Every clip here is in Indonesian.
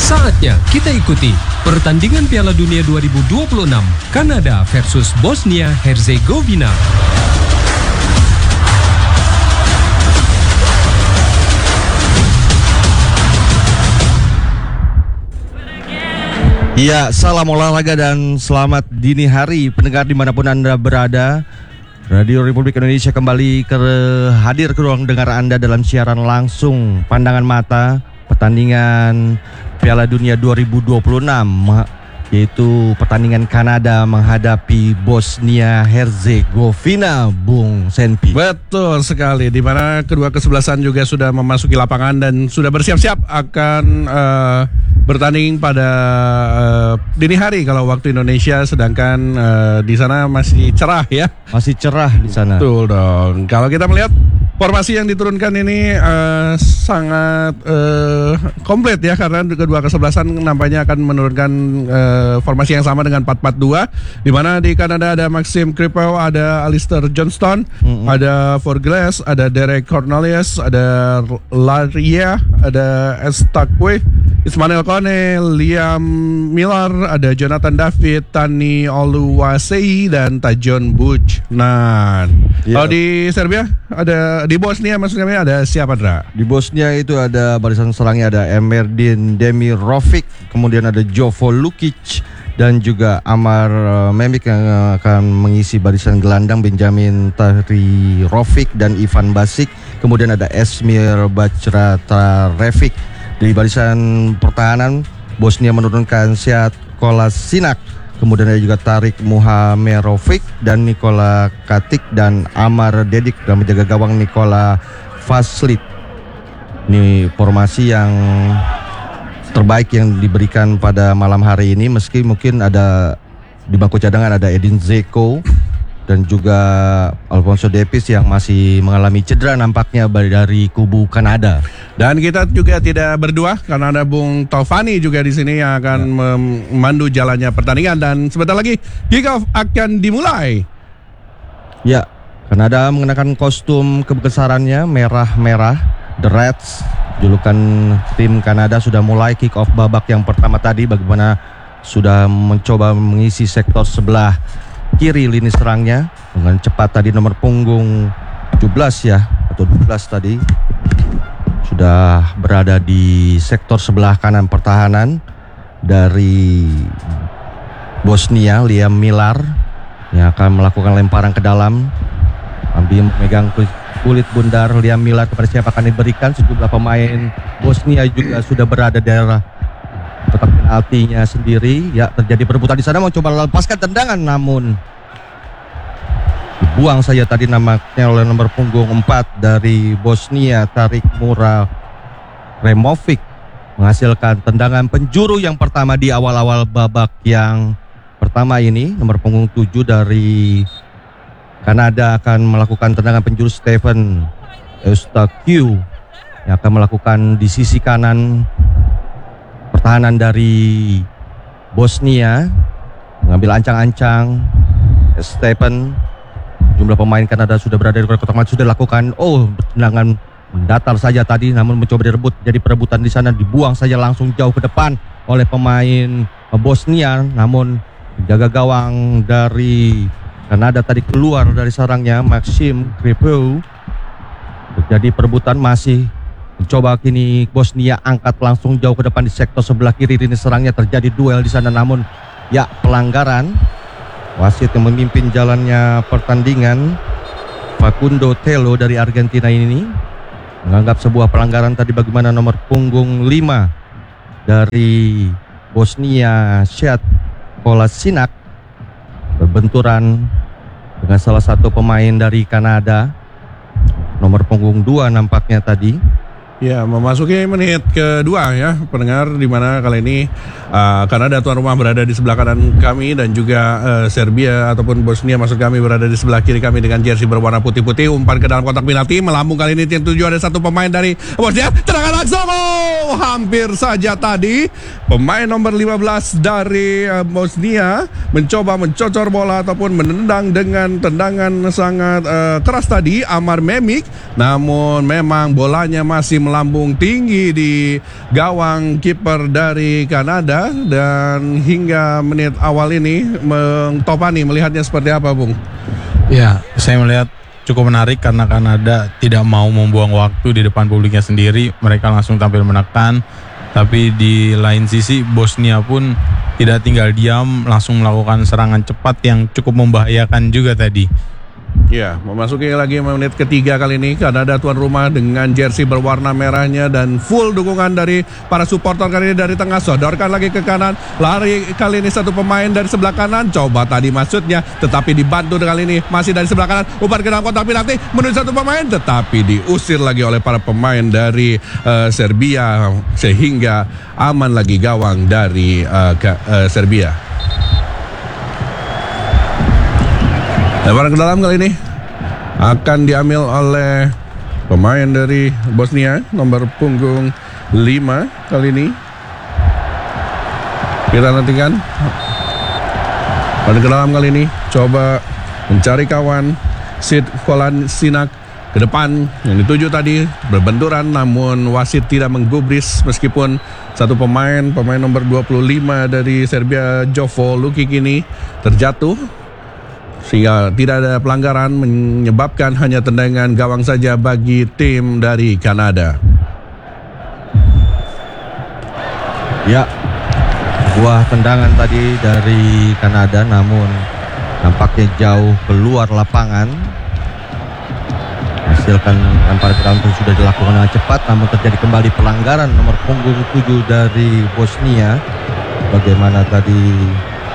Saatnya kita ikuti pertandingan Piala Dunia 2026 Kanada versus Bosnia Herzegovina. Ya, salam olahraga dan selamat dini hari pendengar dimanapun Anda berada. Radio Republik Indonesia kembali hadir ke ruang dengar Anda dalam siaran langsung pandangan mata pertandingan Piala Dunia 2026, yaitu pertandingan Kanada menghadapi Bosnia Herzegovina, Bung Senpi. Betul sekali, di mana kedua kesebelasan juga sudah memasuki lapangan dan sudah bersiap-siap akan bertanding pada dini hari kalau waktu Indonesia, sedangkan di sana masih cerah ya. Masih cerah di sana. Betul dong. Kalau kita melihat formasi yang diturunkan ini sangat komplit ya, karena kedua kesebelasan nampaknya akan menurunkan formasi yang sama dengan 4-4-2, di mana di Kanada ada Maxim Kripow, ada Alistair Johnston, ada Forgles, ada Derek Cornelius, ada Laria, ada Estakwe, Ismail Kone, Liam Miller, ada Jonathan David, Tani Oluwasei, dan Tajon Buchnan. Kalau di Serbia, ada di Bosnia maksud kami ada siapa, Dra? Di Bosnia itu ada barisan serangnya ada Emerdin Demirovic, kemudian ada Jovo Lukic, dan juga Amar Memik yang akan mengisi barisan gelandang, Benjamin Tahrirovic dan Ivan Basic. Kemudian ada Esmir Bacratarevic. Di barisan pertahanan Bosnia menurunkan Sead Kolasinac, kemudian ada juga Tarik Muhamerovic dan Nikola Katic, dan Amar Dedik, dan menjaga gawang Nikola Vaslit. Ini formasi yang terbaik yang diberikan pada malam hari ini, meski mungkin ada di bangku cadangan ada Edin Dzeko dan juga Alfonso Davies yang masih mengalami cedera nampaknya dari kubu Kanada. Dan kita juga tidak berdua karena ada Bung Taufani juga di sini yang akan memandu jalannya pertandingan, dan sebentar lagi kick off akan dimulai. Ya, Kanada mengenakan kostum kebesarannya merah-merah, The Reds. Julukan tim Kanada sudah mulai kick off babak yang pertama tadi, bagaimana sudah mencoba mengisi sektor sebelah kiri lini serangnya dengan cepat tadi nomor punggung 17 ya, atau 12 tadi sudah berada di sektor sebelah kanan pertahanan dari Bosnia, Liam Miller yang akan melakukan lemparan ke dalam, ambil memegang kulit bundar Liam Miller kepada siapa akan diberikan. Sejumlah pemain Bosnia juga sudah berada di daerah kotak penaltinya sendiri. Ya, terjadi perebutan di sana, mau coba lepaskan tendangan namun dibuang saja tadi namanya oleh nomor punggung 4 dari Bosnia, Tarik Removic, menghasilkan tendangan penjuru yang pertama di awal-awal babak yang pertama ini. Nomor punggung 7 dari Kanada akan melakukan tendangan penjuru, Stephen Eustachiou yang akan melakukan di sisi kanan pertahanan dari Bosnia, mengambil ancang-ancang Stephen. Jumlah pemain Kanada sudah berada di kotak penalti, sudah lakukan tendangan mendatar saja tadi, namun mencoba direbut, jadi perebutan di sana, dibuang saja langsung jauh ke depan oleh pemain Bosnia, namun penjaga gawang dari Kanada tadi keluar dari sarangnya, Maxim Kripow. Terjadi perebutan, masih mencoba kini Bosnia angkat langsung jauh ke depan di sektor sebelah kiri lini serangnya, terjadi duel di sana, namun ya pelanggaran. Wasit yang memimpin jalannya pertandingan, Facundo Telo dari Argentina ini, menganggap sebuah pelanggaran tadi, bagaimana nomor punggung 5 dari Bosnia, Sead Kolasinac, berbenturan dengan salah satu pemain dari Kanada, nomor punggung 2 nampaknya tadi. Ya, memasuki menit kedua ya pendengar, di mana kali ini Kanada tuan rumah berada di sebelah kanan kami, dan juga Serbia ataupun Bosnia maksud kami berada di sebelah kiri kami dengan jersey berwarna putih-putih. Umpan ke dalam kotak penalti, melambung kali ini yang tujuh, ada satu pemain dari Bosnia, tendangan langsung, hampir saja tadi pemain nomor 15 dari Bosnia mencoba mencocor bola ataupun menendang dengan tendangan sangat keras tadi Amar Memik, namun memang bolanya masih melambung tinggi di gawang kiper dari Kanada. Dan hingga menit awal ini Topani melihatnya seperti apa, Bung? Ya, saya melihat cukup menarik karena Kanada tidak mau membuang waktu di depan publiknya sendiri. Mereka langsung tampil menekan. Tapi di lain sisi Bosnia pun tidak tinggal diam, langsung melakukan serangan cepat yang cukup membahayakan juga tadi. Ya, memasuki lagi menit ketiga kali ini Kanada tuan rumah dengan jersey berwarna merahnya dan full dukungan dari para supporter kali ini dari tengah. Sodorkan lagi ke kanan, lari kali ini satu pemain dari sebelah kanan, coba tadi maksudnya tetapi dibantu kali ini masih dari sebelah kanan, umpan ke dalam kotak penalti menuju satu pemain tetapi diusir lagi oleh para pemain dari Serbia sehingga aman lagi gawang dari Serbia. Lemparan ke dalam kali ini akan diambil oleh pemain dari Bosnia nomor punggung 5 kali ini. Kita nantikan. Lemparan ke dalam kali ini coba mencari kawan Sid Kolasinak ke depan yang dituju tadi berbenturan, namun wasit tidak menggubris meskipun satu pemain nomor 25 dari Serbia Jovo Lukic ini terjatuh sehingga tidak ada pelanggaran, menyebabkan hanya tendangan gawang saja bagi tim dari Kanada. Ya, buah tendangan tadi dari Kanada namun nampaknya jauh keluar lapangan. Hasilkan lempar ke dalam sudah dilakukan dengan cepat, namun terjadi kembali pelanggaran nomor punggung 7 dari Bosnia. Bagaimana tadi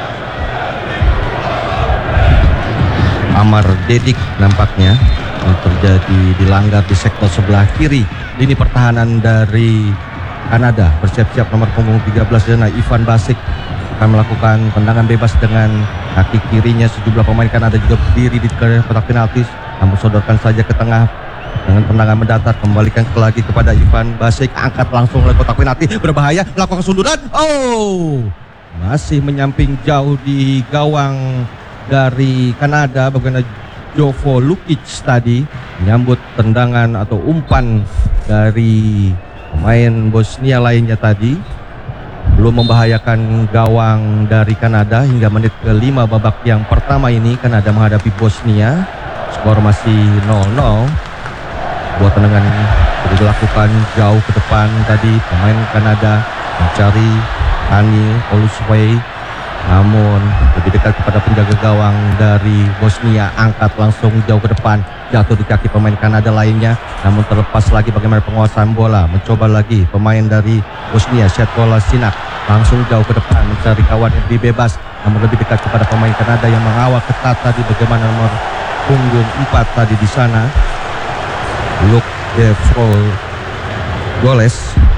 Amar Dedik nampaknya yang terjadi dilanggar di sektor sebelah kiri lini pertahanan dari Kanada. Bersiap-siap nomor punggung 13 dan Ivan Basic akan melakukan tendangan bebas dengan kaki kirinya. Sejumlah pemain Kanada juga berdiri di kotak penalti, namun sodorkan saja ke tengah dengan tendangan mendatar, kembalikan lagi kepada Ivan Basic, angkat langsung oleh kotak penalti, berbahaya, melakukan sunduran. Oh, masih menyamping jauh di gawang dari Kanada. Bagaimana Jovo Lukic tadi menyambut tendangan atau umpan dari pemain Bosnia lainnya tadi, belum membahayakan gawang dari Kanada hingga menit ke-5 babak yang pertama ini. Kanada menghadapi Bosnia, skor masih 0-0. Buat tendangan sudah dilakukan jauh ke depan tadi pemain Kanada mencari Ani Olusway, namun lebih dekat kepada penjaga gawang dari Bosnia, angkat langsung jauh ke depan, jatuh di kaki pemain Kanada lainnya, namun terlepas lagi. Bagaimana penguasaan bola, mencoba lagi pemain dari Bosnia Sid Kolasinak langsung jauh ke depan mencari kawan yang lebih bebas, namun lebih dekat kepada pemain Kanada yang mengawal ketat tadi. Bagaimana nomor punggung 4 tadi di sana, Luke De Goles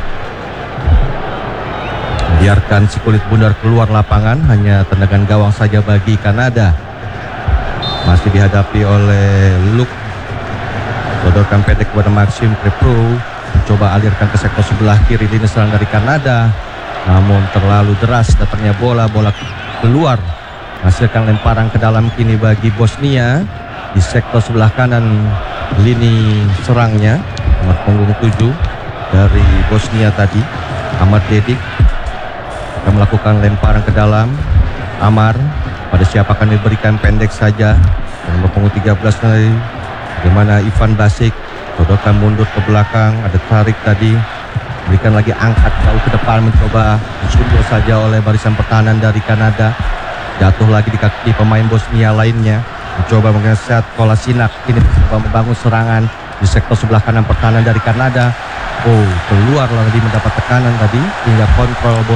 biarkan si kulit bundar keluar lapangan, hanya tendangan gawang saja bagi Kanada. Masih dihadapi oleh Luke, sodorkan pendek kepada Maxim Crepro, mencoba alirkan ke sektor sebelah kiri lini serang dari Kanada, namun terlalu deras datangnya bola keluar, hasilkan lemparan ke dalam kini bagi Bosnia di sektor sebelah kanan lini serangnya nomor punggung 7 dari Bosnia tadi, Amar Dedik akan melakukan lemparan ke dalam. Amar pada siapa akan diberikan, pendek saja nomor punggung 13 tadi. Bagaimana Ivan Basic sodorkan mundur ke belakang, ada tarik tadi, berikan lagi, angkat jauh ke depan, mencoba disundur saja oleh barisan pertahanan dari Kanada, jatuh lagi di kaki pemain Bosnia lainnya. Mencoba mengeset Kolasinak, kini mencoba membangun serangan di sektor sebelah kanan pertahanan dari Kanada. Oh, keluar lagi mendapat tekanan tadi hingga kontrol bola